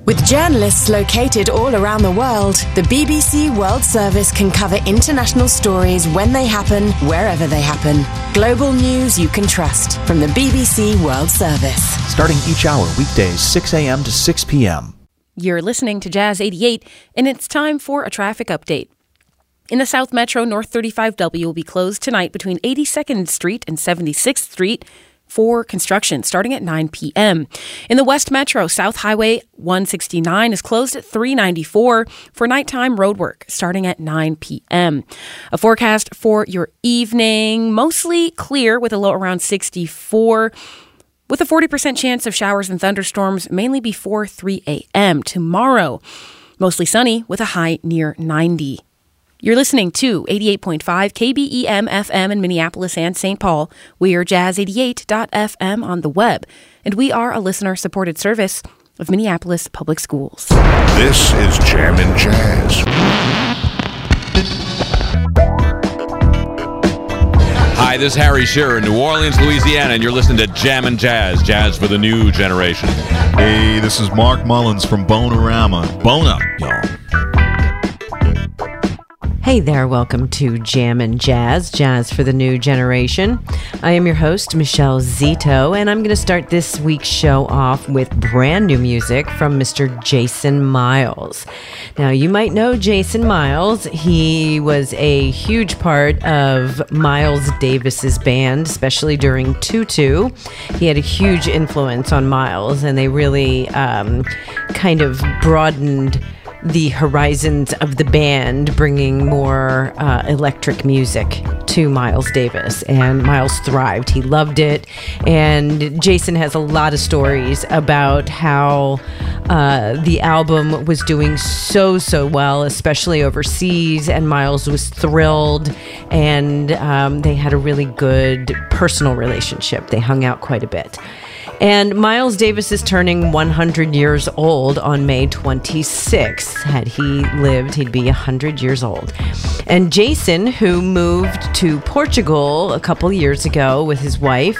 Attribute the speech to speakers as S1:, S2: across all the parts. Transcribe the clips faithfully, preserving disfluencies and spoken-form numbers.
S1: With journalists located all around the world, the B B C World Service can cover international stories when they happen, wherever they happen. Global news you can trust from the B B C World Service.
S2: Starting each hour, weekdays, six a.m. to six p.m.
S3: You're listening to Jazz eighty-eight, and it's time for a traffic update. In the South Metro, North thirty-five W will be closed tonight between eighty-second Street and seventy-sixth Street for construction starting at nine p.m. In the West Metro, South Highway one sixty-nine is closed at three ninety-four for nighttime roadwork starting at nine p.m. A forecast for your evening, mostly clear with a low around sixty-four, with a forty percent chance of showers and thunderstorms mainly before three a.m. Tomorrow, mostly sunny with a high near ninety. You're listening to eighty-eight point five K B E M F M in Minneapolis and Saint Paul. We are jazz eighty-eight dot f m on the web, and we are a listener-supported service of Minneapolis Public Schools.
S4: This is Jammin' Jazz.
S5: Hi, this is Harry Shearer in New Orleans, Louisiana, and you're listening to Jammin' Jazz, jazz for the new generation.
S6: Hey, this is Mark Mullins from Bonerama. Bone up, y'all.
S7: Hey there, welcome to Jammin' Jazz, jazz for the new generation. I am your host, Michelle Zito, and I'm going to start this week's show off with brand new music from Mister Jason Miles. Now, you might know Jason Miles. He was a huge part of Miles Davis's band, especially during Tutu. He had a huge influence on Miles, and they really um, kind of broadened the horizons of the band, bringing more uh, electric music to Miles Davis, and Miles thrived. He loved it, and Jason has a lot of stories about how uh, the album was doing so, so well, especially overseas, and Miles was thrilled, and um, they had a really good personal relationship. They hung out quite a bit. And Miles Davis is turning one hundred years old on May twenty-sixth. Had he lived, he'd be one hundred years old. And Jason, who moved to Portugal a couple years ago with his wife,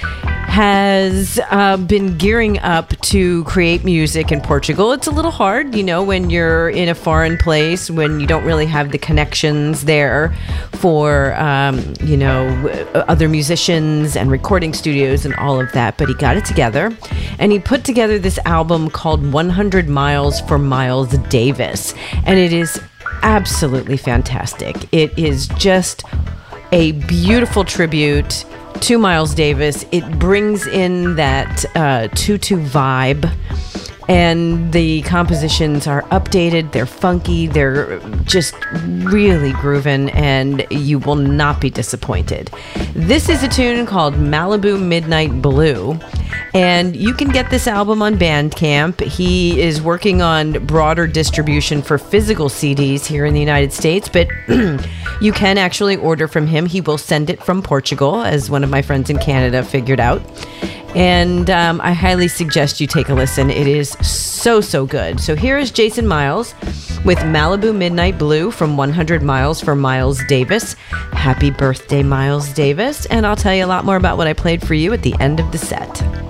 S7: has uh, been gearing up to create music in Portugal. It's a little hard, you know, when you're in a foreign place, when you don't really have the connections there for, um, you know, other musicians and recording studios and all of that. But he got it together, and he put together this album called one hundred miles for Miles Davis. And it is absolutely fantastic. It is just a beautiful tribute to Miles Davis. It brings in that uh, Tutu vibe, and the compositions are updated, they're funky, they're just really grooving, and you will not be disappointed. This is a tune called Malibu Midnight Blue, and you can get this album on Bandcamp. He is working on broader distribution for physical C Ds here in the United States, but you can actually order from him. He will send it from Portugal, as one of my friends in Canada figured out. And um, I highly suggest you take a listen. It is so, so good. So here is Jason Miles with Malibu Midnight Blue from one hundred miles for Miles Davis. Happy birthday, Miles Davis. And I'll tell you a lot more about what I played for you at the end of the set.